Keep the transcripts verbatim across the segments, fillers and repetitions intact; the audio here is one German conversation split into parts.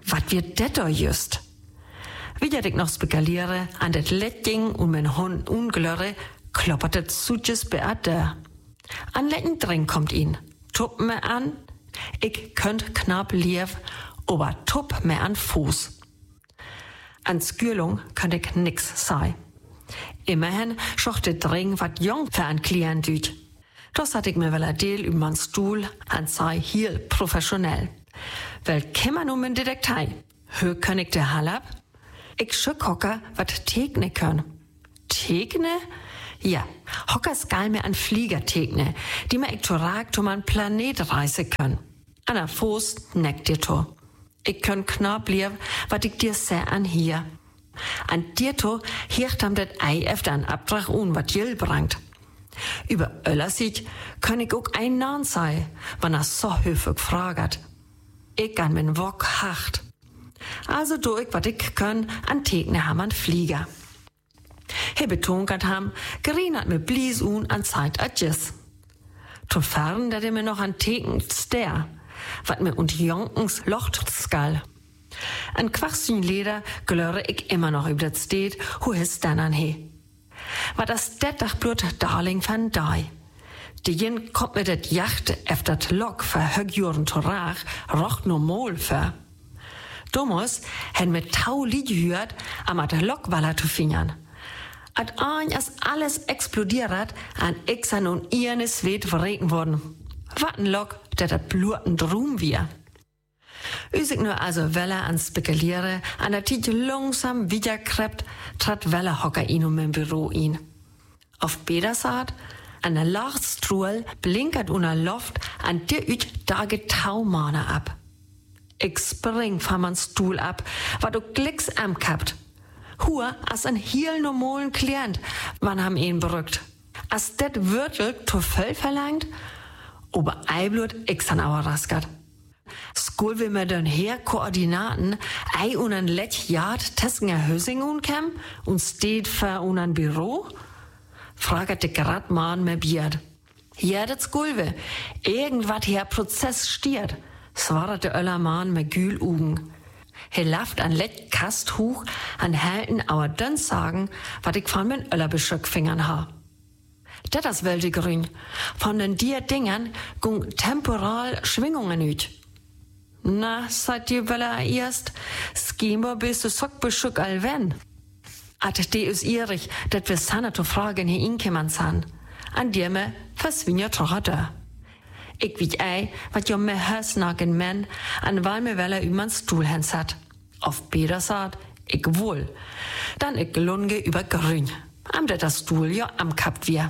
wat wird det da just? Wie ich noch spekaliere, an det Lettding und mein Hund unglöre, kloppert det Suches beate. An letten Drink kommt ihn. Tupp mir an, ich könnt knapp lief, aber tupp mir an Fuß. An Skürlung könnt ich nix sei. Immerhin schocht der Drink wat jung für ein Klient düt. Das hat ich mir wel a Deal über mein Stuhl an sei hier professionell. Weil kimmer nun mein Detektei. Hö könn ich der Hall ab? Ich schück Hocker wat tekne können. Tekne? Ja, Hocker skal mir an Flieger tekne, die mir ich torag to man Planet reise können. An der Fuß neckt dir to. Ich könn knapp lief, wat ich dir seh an hier. An dir to hiert am det Ei efter an Abdrach un, wat Jill brangt. Über Öller sieht, kann ich auch ein Nahen sei, wann er so höfig fragert. Ich kann min Wok hacht. Also do ich, wat ich kann, an Tekne ham an Flieger. He betonkert ham, gerinert mir blies un an Zeit adjes. To fern, dat er mir noch an Teken ster, wat mir und Jonkens locht skal. An Quachsün Leder glöre ich immer noch über das Steht, hu his dann an he. Wat das det dach blut Darling van Dai. Die jen kommt mit det Jacht efter dat Lok ver högjuren torach, rocht no mol ver. Domos hen mit tau Lied gehört, am at Lokwaller zu fingern. At ein as alles explodiert, an Ixan und ierne Sweet verregen worden. Wat n Lok, der dat blurten Drum wir. Üsig nur also Welle an Spekaliere, an der Tiet langsam wieder krept, trat Welle Hocker ihn um im Büro ihn. Auf Bedersaat, an der Lachstruhl, blinkert una Loft, an der üt dage Taumane ab. Ich spring von man Stuhl ab, wa du Glicks am kapt. Hua, as ein heel normalen Klient, wann ham ihn berückt. As det Würtel to voll verlangt, ober Eiblut ich an auer raskat. Skol will mir dann her Koordinaten, ei un an let Jahrt Tessenger Hösing unkem und steht für un an Büro? Fragert de grad man me Biert. Ja, dat Skulwe, irgendwat her Prozess stiert, svarat de Öller man me Gül ugen. He laft an let Kast hoch, an halten auer dönn sagen, wat ich von men Öller Beschöckfingern ha. Dat das Welde grün, von den dir Dingern gung temporal Schwingungen üt. Na, seid ihr Welle erst, skimmer bist du sock beschück all wenn. At de is ihrig, dat wir sanne to fragen hier inkeman san. An dir me, verswinja trocher da. Ich wie ei, wat jo me hösnagen men, an weil me Welle übern Stuhl hens hat. Auf Bedersaat, ich wohl. Dann ich lunge über grün. Am det das Stuhl jo am kapt wir.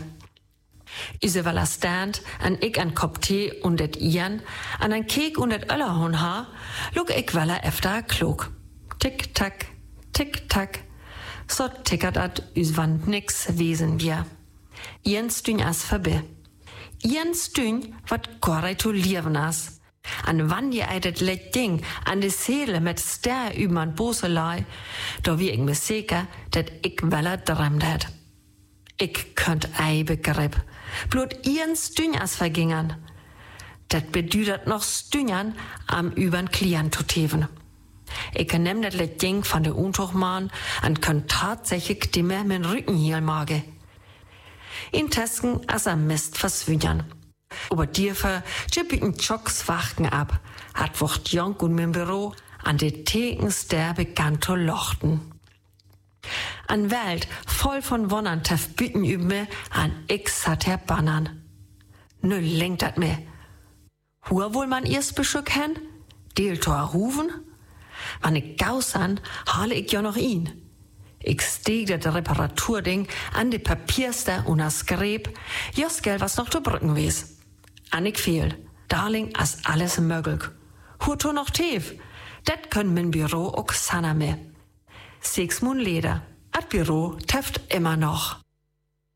Ise Welle stand, an ich an Kopf Tee und et Ian, an ein Kek und et Öllerhorn ha, lug ich Welle efter klug. Tick, tack, tick, tack. So tickert at üs Wand nix wesen wir. Ian stün as verbe. Ian stün wat korretulieren as. An wann je eidet let Ding, an de Seele mit Ster übern Boselei, da wie ich mir sicher, dat ich Welle drämmt het. Ich könnt ei begripp. Blut ihren Stünjas vergingern. Dat bedüdert noch Stünjern am übern Klient zu teven. Ich nehm dat let Ding von der Untuchmann an könnt tatsächlich die mehr mit Rücken hier mage. In Tesken as am Mist verswündern. Aber dierfer chippiten Chocks wachten ab, hat wucht Jonk und mein Büro an de Thekens der begann zu lochten. An Welt voll von Wonnern teff Büten üben me, an X hat her Bannern. Nö lenkt dat me. Hua wohl man erst beschück hen? Deel tor rufen? Wann ich gausan, hale ich ja noch ihn. Ich steg dat Reparaturding an de Papierster und as Gräb, Joskel was noch zu brücken wies. An ich fehl, Darling as alles möglich. Hua to noch teef, dat können min Büro auch sanna me. Sechs Mun Leder. At Büro trefft immer noch.